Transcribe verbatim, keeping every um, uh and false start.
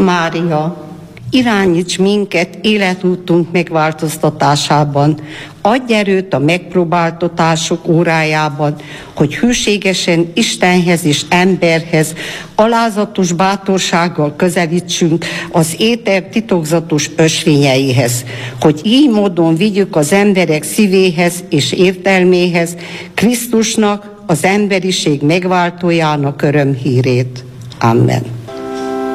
Mária, irányíts minket életútunk megváltoztatásában, adj erőt a megpróbáltatások órájában, hogy hűségesen Istenhez és emberhez, alázatos bátorsággal közelítsünk az éter titokzatos ösvényeihez, hogy így módon vigyük az emberek szívéhez és értelméhez Krisztusnak, az emberiség megváltójának örömhírét. Amen.